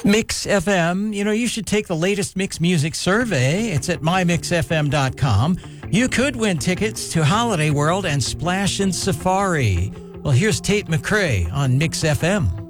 Mix FM, you should take the latest Mix Music survey. It's at mymixfm.com. You could win tickets to Holiday World and Splash in Safari. Well, here's Tate McRae on Mix FM.